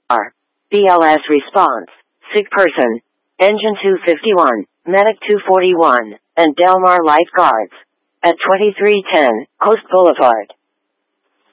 R. BLS response. Sick person. Engine 251, Medic 241, and Del Mar Lifeguards. At 2310 Coast Boulevard.